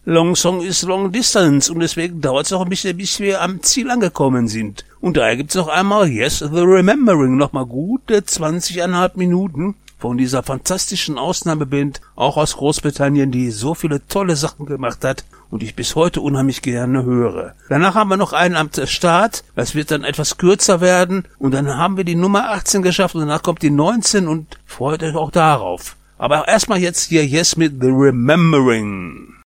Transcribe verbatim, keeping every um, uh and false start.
Long Song ist Long Distance und deswegen dauert es auch ein bisschen, bis wir am Ziel angekommen sind. Und daher gibt's noch einmal Yes, The Remembering, nochmal gute zwanzig Komma fünf Minuten von dieser fantastischen Ausnahmeband, auch aus Großbritannien, die so viele tolle Sachen gemacht hat und ich bis heute unheimlich gerne höre. Danach haben wir noch einen am Start, das wird dann etwas kürzer werden und dann haben wir die Nummer achtzehn geschafft und danach kommt die neunzehn und freut euch auch darauf. Aber erstmal jetzt hier Yes mit The Remembering.